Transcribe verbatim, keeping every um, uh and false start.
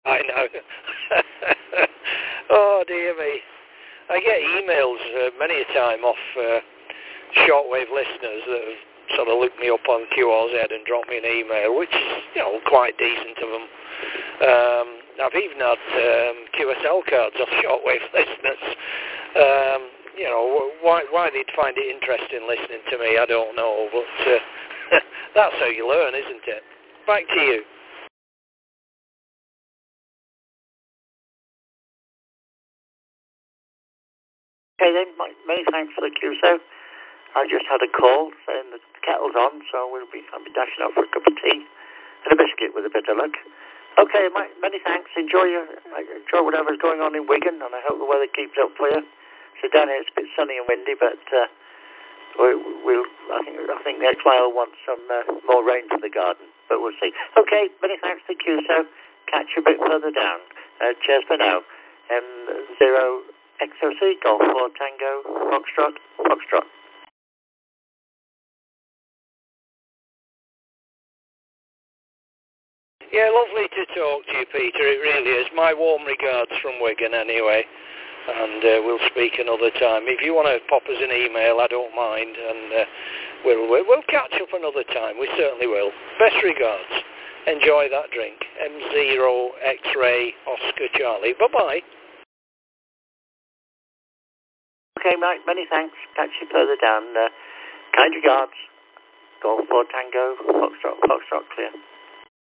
I know. Oh, dear me. I get emails uh, many a time off uh, shortwave listeners that have sort of looked me up on Q R Z and dropped me an email, which is, you know, quite decent of them. Um, I've even had um, Q S L cards off shortwave listeners. Um, you know, why why they'd find it interesting listening to me, I don't know, but uh, that's how you learn, isn't it? Back to you. Okay then, many thanks for the Q S O. I just had a call saying that the kettle's on, so we'll be, I'll be dashing out for a cup of tea and a biscuit with a bit of luck. Okay, many thanks. Enjoy your, enjoy whatever's going on in Wigan, and I hope the weather keeps up for you. So down here it's a bit sunny and windy, but uh, we, we'll. I think I think the X Y L wants some uh, more rain for the garden, but we'll see. Okay, many thanks to Q S O. Catch you a bit further down. Uh, cheers for now. M zero X O C Golf four Tango Foxtrot Foxtrot. Yeah, lovely to talk to you, Peter. It really is. My warm regards from Wigan, anyway. And uh, we'll speak another time. If you want to pop us an email, I don't mind, and uh, we'll, we'll we'll catch up another time. We certainly will. Best regards. Enjoy that drink. M zero X-ray Oscar Charlie. Bye bye. Okay, Mike. Many thanks. Catch you further down. Uh, kind regards. Golf four Tango Foxtrot Foxtrot clear.